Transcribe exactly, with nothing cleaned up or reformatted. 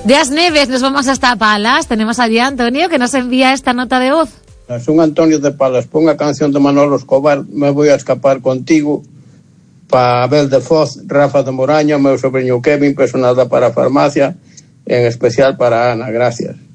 De Asneves nos vamos hasta Palas. Tenemos allí a Antonio que nos envía esta nota de voz. Son Antonio de Palas, ponga canción de Manolo Escobar, Me voy a escapar contigo, para Abel de Foz, Rafa de Moraña, meu sobrinho Kevin, personal da Parafarmacia, en especial para Ana, gracias.